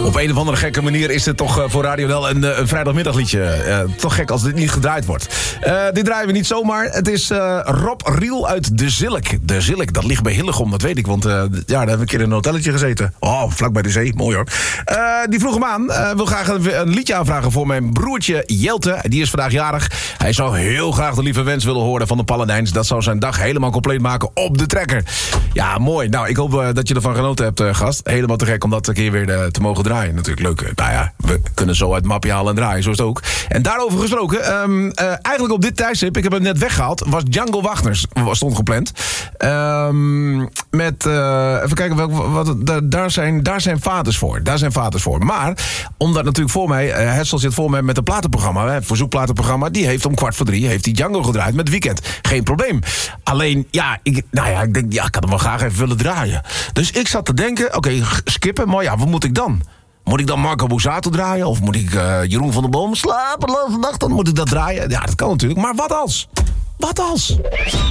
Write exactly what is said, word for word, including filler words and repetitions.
Op een of andere gekke manier is het toch uh, voor Radio Del een, uh, een vrijdagmiddagliedje. Uh, toch gek als dit niet gedraaid wordt. Uh, dit draaien we niet zomaar. Het is uh, Rob Riel uit De Zilk. De Zilk, dat ligt bij Hillegom, dat weet ik. Want uh, ja, daar hebben we een keer in een hotelletje gezeten. Oh, vlak bij de zee. Mooi hoor. Uh, die vroeg hem aan. Uh, wil graag een, een liedje aanvragen voor mijn broertje Jelte. Die is vandaag jarig. Hij zou heel graag de lieve wens willen horen van de Paladijns. Dat zou zijn dag helemaal compleet maken op de trekker. Ja, mooi. Nou, ik hoop uh, dat je ervan genoten hebt, uh, gast. Helemaal te gek om dat een keer weer uh, te mogen draaien. Natuurlijk leuk. Uh, nou ja, we kunnen zo uit het mapje halen en draaien. Zo is het ook. En daarover gesproken. Um, uh, eigenlijk op dit tijdstip, ik heb het net weggehaald, was Django Wagners stond gepland. Um, met, uh, even kijken, welk, wat, daar, daar, zijn, daar zijn vaders voor. Daar zijn vaders voor. Maar, omdat natuurlijk voor mij, uh, Hessel zit voor mij met een platenprogramma, het verzoekplatenprogramma, die heeft om kwart voor drie, heeft die Django gedraaid met Weekend. Geen probleem. Alleen, ja, ik, nou ja, ik denk, ja, ik had hem wel graag even willen draaien. Dus ik zat te denken, oké, okay, skippen, maar ja, wat moet ik dan? Moet ik dan Marco Borsato draaien? Of moet ik uh, Jeroen van der Boom slapen? Dan moet ik dat draaien? Ja, dat kan natuurlijk. Maar wat als? Wat als?